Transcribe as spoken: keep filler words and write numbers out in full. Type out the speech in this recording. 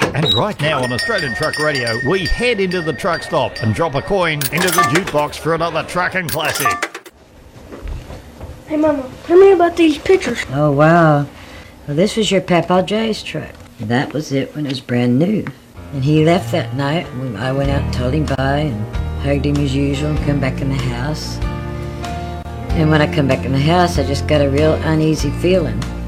And right now on Australian Truck Radio, we head into the truck stop and drop a coin into the jukebox for another trucking classic. Hey, Mama, tell me about these pictures. Oh, wow. Well, this was your Papa Jay's truck. That was it when it was brand new. And he left that night when I went out and told him bye and hugged him as usual and come back in the house. And when I come back in the house, I just got a real uneasy feeling.